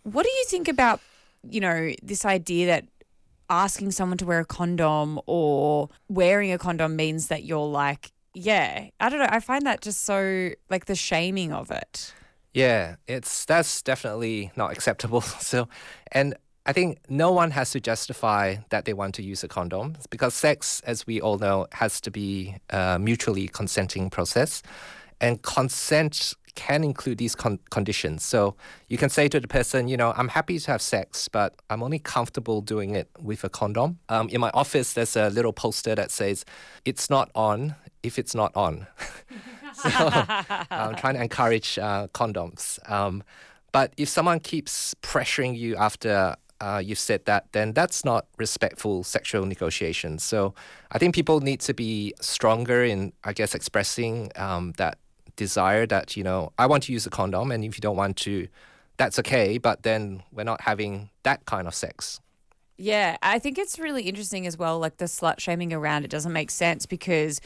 What do you think about, this idea that asking someone to wear a condom or wearing a condom means that you're like, yeah, I don't know. I find that just so like the shaming of it. Yeah, that's definitely not acceptable. And I think no one has to justify that they want to use a condom because sex, as we all know, has to be a mutually consenting process. And consent can include these conditions. So you can say to the person, I'm happy to have sex, but I'm only comfortable doing it with a condom. In my office, there's a little poster that says, it's not on if it's not on. So I'm trying to encourage condoms. But if someone keeps pressuring you after you've said that, then that's not respectful sexual negotiation. So I think people need to be stronger in, I guess, expressing that desire that, I want to use a condom, and if you don't want to, that's okay, but then we're not having that kind of sex. Yeah, I think it's really interesting as well, like the slut shaming around it doesn't make sense because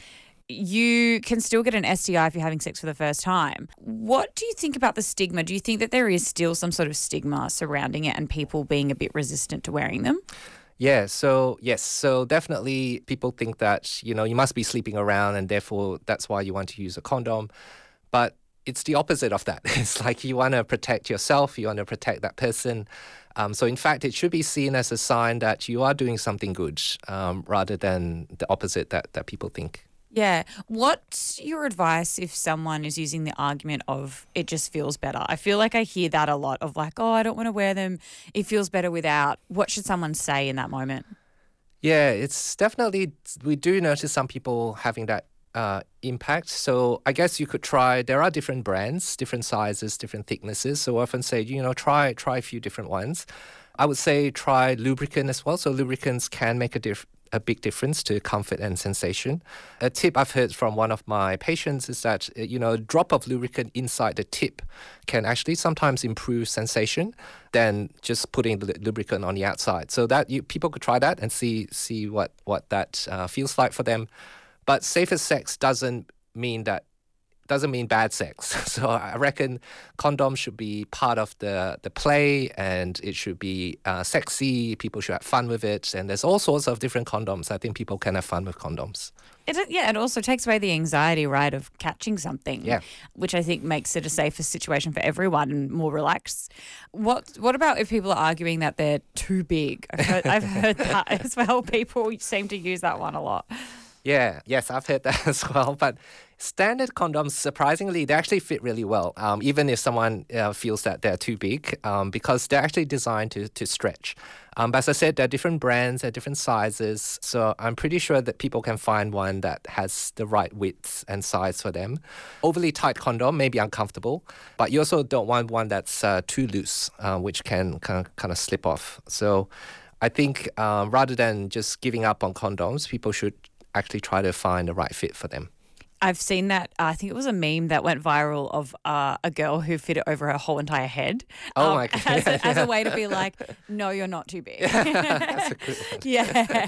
you can still get an STI if you're having sex for the first time. What do you think about the stigma? Do you think that there is still some sort of stigma surrounding it and people being a bit resistant to wearing them? Yeah, so yes, so definitely people think that, you must be sleeping around and therefore that's why you want to use a condom. But it's the opposite of that. It's like you want to protect yourself, you want to protect that person. So in fact, it should be seen as a sign that you are doing something good rather than the opposite that people think. Yeah. What's your advice if someone is using the argument of it just feels better? I feel like I hear that a lot of like, oh, I don't want to wear them. It feels better without. What should someone say in that moment? Yeah, it's definitely, we do notice some people having that impact. So I guess you could try, there are different brands, different sizes, different thicknesses. So I often say, try a few different ones. I would say try lubricant as well. So lubricants can make a big difference to comfort and sensation. A tip I've heard from one of my patients is that, a drop of lubricant inside the tip can actually sometimes improve sensation than just putting the lubricant on the outside. So that people could try that and see what that feels like for them. But safer sex doesn't mean bad sex. So I reckon condoms should be part of the play, and it should be sexy. People should have fun with it. And there's all sorts of different condoms. I think people can have fun with condoms. It also takes away the anxiety, right, of catching something, yeah, which I think makes it a safer situation for everyone and more relaxed. What about if people are arguing that they're too big? I've heard that as well. People seem to use that one a lot. Yeah, yes, I've heard that as well. But standard condoms, surprisingly, they actually fit really well, even if someone feels that they're too big, because they're actually designed to stretch. But as I said, there are different brands, there are different sizes. So I'm pretty sure that people can find one that has the right width and size for them. Overly tight condom may be uncomfortable, but you also don't want one that's too loose, which can kind of slip off. So I think rather than just giving up on condoms, people should actually try to find the right fit for them. I've seen that. I think it was a meme that went viral of a girl who fit it over her whole entire head. Oh my God. As a way to be like, no, you're not too big. That's a good one. Yeah.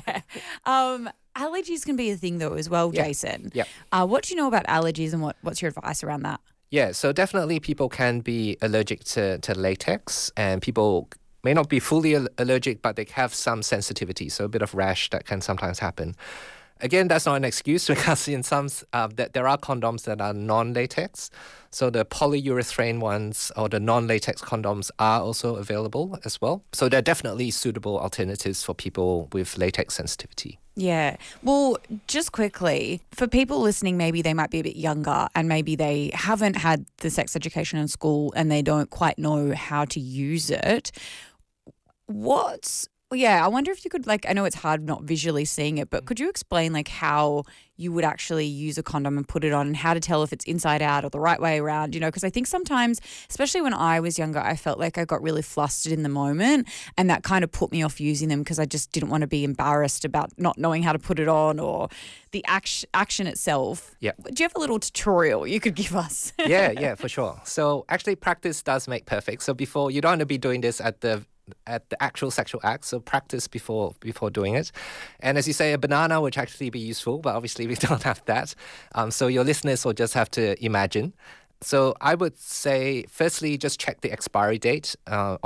Allergies can be a thing though as well, Jason. Yeah. What do you know about allergies and what's your advice around that? Yeah, so definitely people can be allergic to latex, and people may not be fully allergic, but they have some sensitivity, so a bit of rash that can sometimes happen. Again, that's not an excuse because in some that there are condoms that are non-latex. So the polyurethane ones or the non-latex condoms are also available as well. So they're definitely suitable alternatives for people with latex sensitivity. Yeah. Well, just quickly, for people listening, maybe they might be a bit younger and maybe they haven't had the sex education in school and they don't quite know how to use it. I wonder if you could, I know it's hard not visually seeing it, but could you explain, how you would actually use a condom and put it on and how to tell if it's inside out or the right way around, because I think sometimes, especially when I was younger, I felt like I got really flustered in the moment and that kind of put me off using them because I just didn't want to be embarrassed about not knowing how to put it on or the action itself. Yeah. Do you have a little tutorial you could give us? Yeah, for sure. So actually practice does make perfect. So before, you don't want to be doing this at the actual sexual act, so practice before doing it. And as you say, a banana would actually be useful, but obviously we don't have that. So your listeners will just have to imagine. So I would say, firstly, just check the expiry date